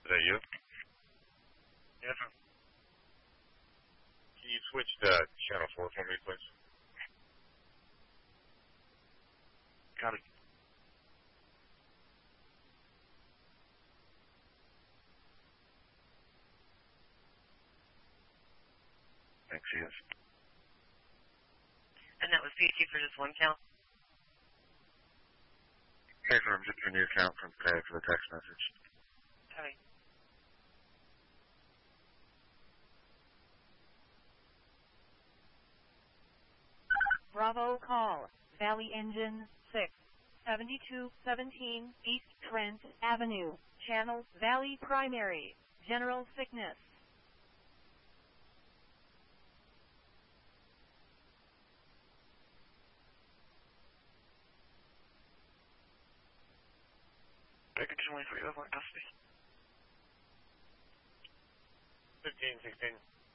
that you? Yes, sir. Can you switch to channel 4 for me, please? Got it. Thanks, yes. And that was PT for just one count? Confirm just your new account from today for the text message. Okay. Bravo call, Valley Engine 6, 7217 East Trent Avenue, Channel Valley Primary, General Sickness. Baker 23, over custody. 15, 16.